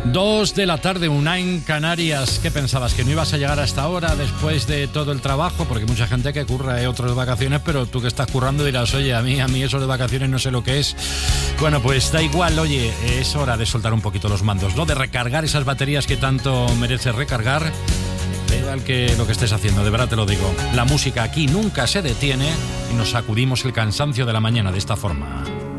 2 de la tarde, una en Canarias. ¿Qué pensabas? ¿Que no ibas a llegar a esta hora después de todo el trabajo? Porque mucha gente que curra otros de vacaciones, pero tú que estás currando dirás, oye, a mí eso de vacaciones no sé lo que es. Bueno, pues da igual, oye, es hora de soltar un poquito los mandos, ¿no? De recargar esas baterías que tanto mereces recargar. Da igual lo que estés haciendo, de verdad te lo digo. La música aquí nunca se detiene y nos sacudimos el cansancio de la mañana de esta forma.